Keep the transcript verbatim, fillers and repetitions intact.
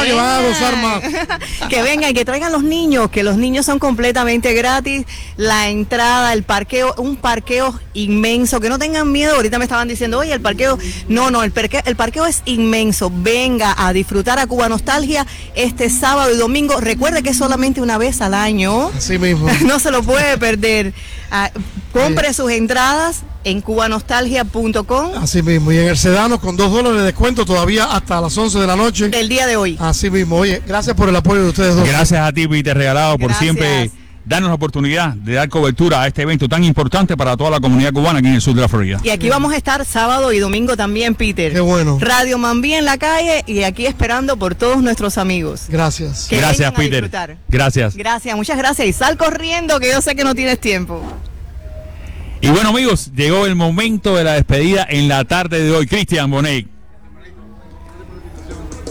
que, que van a gozar más. Que vengan y que traigan los niños, que los niños son completamente gratis. La entrada, el parqueo, un parqueo inmenso, que no tengan miedo. Ahorita me estaban diciendo, oye, el parqueo, no, no, el parqueo, el parqueo es inmenso. Venga a disfrutar a Cuba Nostalgia este sábado y domingo. Recuerde que es solamente una vez al año. Así mismo. No se lo puede perder. Ah, compre sí. sus entradas en cubanostalgia punto com. Así mismo, y en el Sedano con dos dólares de descuento todavía hasta las once de la noche. Del día de hoy. Así mismo, oye, gracias por el apoyo de ustedes dos. Gracias a ti, Peter Regalado, por Gracias. siempre darnos la oportunidad de dar cobertura a este evento tan importante para toda la comunidad cubana aquí en el sur de la Florida. Y aquí vamos a estar sábado y domingo también, Peter. Qué bueno. Radio Mambí en la calle y aquí esperando por todos nuestros amigos. Gracias. Que Gracias, vengan a Peter. disfrutar. Gracias. Gracias, muchas gracias. Y sal corriendo, que yo sé que no tienes tiempo. Y bueno, amigos, llegó el momento de la despedida en la tarde de hoy. Cristian Bonet.